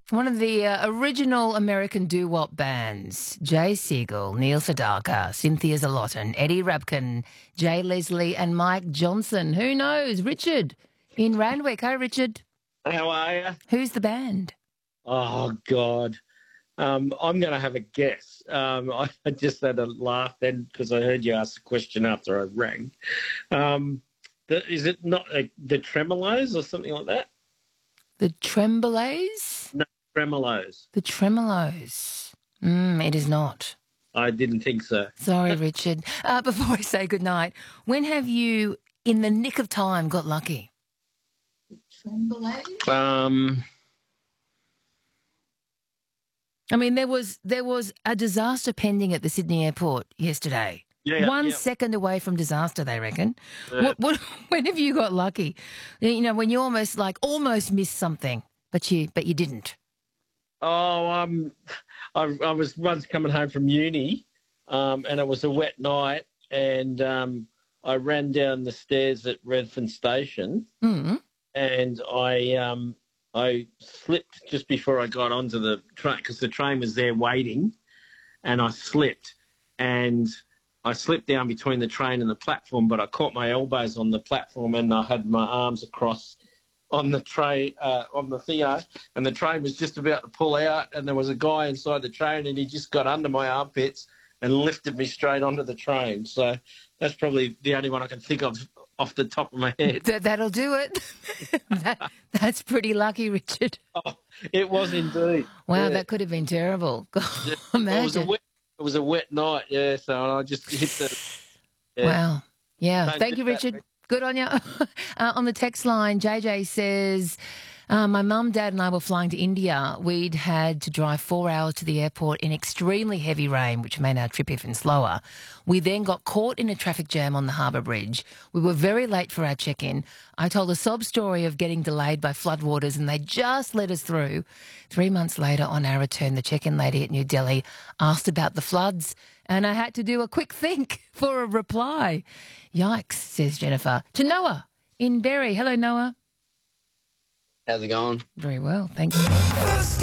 One of the original American doo-wop bands, Jay Siegel, Neil Sedaka, Cynthia Zalotten, Eddie Rabkin, Jay Leslie and Mike Johnson. Who knows? Richard in Randwick. Hi, Richard. How are you? Who's the band? Oh, God. I'm going to have a guess. I just had a laugh then because I heard you ask the question after I rang. Is it not the Tremolos or something like that? The Tremblays? No, Tremolos. The Tremolos. It is not. I didn't think so. Sorry, Richard. Before I say goodnight, when have you, in the nick of time, got lucky? Tremblays? I mean, there was a disaster pending at the Sydney airport yesterday. Yeah, 1 second away from disaster, they reckon. Yeah. When have you got lucky? You know, when you almost missed something, but you didn't. Oh, I was once coming home from uni, and it was a wet night, and I ran down the stairs at Redfern Station, and I slipped just before I got onto the train because the train was there waiting, and I slipped, and I slipped down between the train and the platform, but I caught my elbows on the platform and I had my arms across on the tray, on the thing, and the train was just about to pull out, and there was a guy inside the train, and he just got under my armpits and lifted me straight onto the train. So that's probably the only one I can think of off the top of my head. That'll do it. That's pretty lucky, Richard. Oh, it was indeed. Wow, yeah. that could have been terrible. God, Yeah. imagine. It was a wet night, yeah, so I just hit the... Yeah. Wow. Yeah. Don't Thank do you, that, Richard. mate. Good on you. On the text line, JJ says, my mum, dad and I were flying to India. We'd had to drive 4 hours to the airport in extremely heavy rain, which made our trip even slower. We then got caught in a traffic jam on the Harbour Bridge. We were very late for our check-in. I told a sob story of getting delayed by floodwaters and they just let us through. 3 months later, on our return, the check-in lady at New Delhi asked about the floods and I had to do a quick think for a reply. Yikes, says Jennifer. To Noah in Berry. Hello, Noah. How's it going? Very well, thank you.